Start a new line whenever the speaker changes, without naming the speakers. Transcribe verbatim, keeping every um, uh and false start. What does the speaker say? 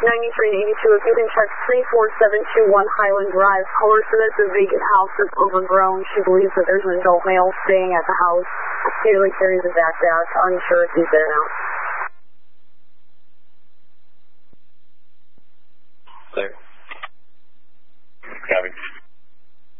ninety-three and eighty-two, if you can check three four seven two one Highland Drive. Caller said it's a vacant house that's overgrown. She believes that there's an adult male staying at the house. Haley carries a backpack. Unsure if he's there now.